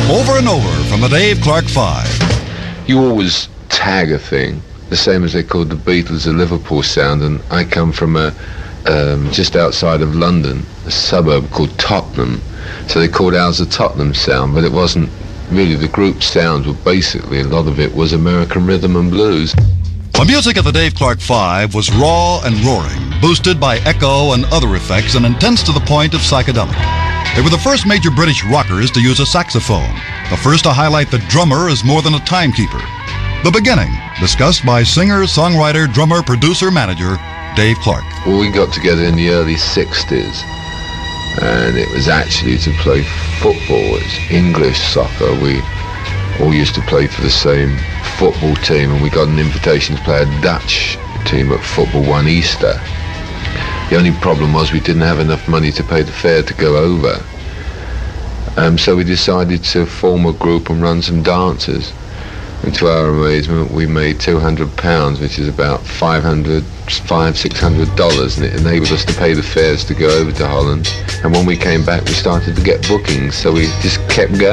Over and over from the Dave Clark Five. You always tag a thing, the same as they called the Beatles a Liverpool sound, and I come from just outside of London, a suburb called Tottenham, so they called ours the Tottenham sound, but it wasn't really. The group sounds were basically, a lot of it was American rhythm and blues. The music of the Dave Clark Five was raw and roaring, boosted by echo and other effects, and intense to the point of psychedelic. They were the first major British rockers to use a saxophone, the first to highlight the drummer as more than a timekeeper. The beginning, discussed by singer, songwriter, drummer, producer, manager, Dave Clark. Well, we got together in the early 60s, and it was actually to play football. It's English soccer. We all used to play for the same football team, and we got an invitation to play a Dutch team at football one Easter. The only problem was we didn't have enough money to pay the fare to go over. So we decided to form a group and run some dances. And to our amazement, we made £200, which is about $600, and it enabled us to pay the fares to go over to Holland. And when we came back, we started to get bookings, so we just kept going.